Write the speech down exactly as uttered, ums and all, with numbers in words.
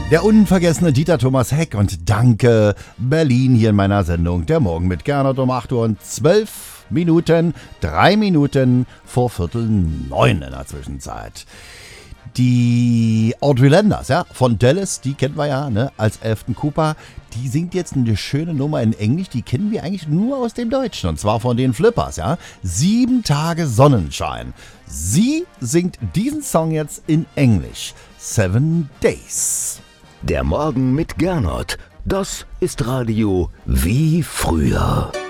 Der unvergessene Dieter Thomas Heck und danke Berlin hier in meiner Sendung Der Morgen mit Gernot um acht Uhr und zwölf Minuten, drei Minuten vor Viertel neun in der Zwischenzeit. Die Audrey Landers, ja, von Dallas, die kennen wir ja, ne, als Elfton Cooper, die singt jetzt eine schöne Nummer in Englisch, die kennen wir eigentlich nur aus dem Deutschen, und zwar von den Flippers, ja. Sieben Tage Sonnenschein. Sie singt diesen Song jetzt in Englisch. Seven Days. Der Morgen mit Gernot, das ist Radio wie früher.